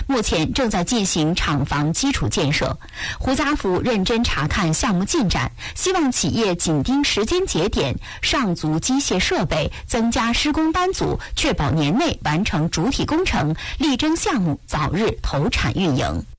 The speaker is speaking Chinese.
目前正在进行厂房基础建设。胡家福认真查看项目进展，希望企业紧盯时间节点，上足机械设备，增加施工班组，确保年内完成主体工程，力争项目早日投产运营。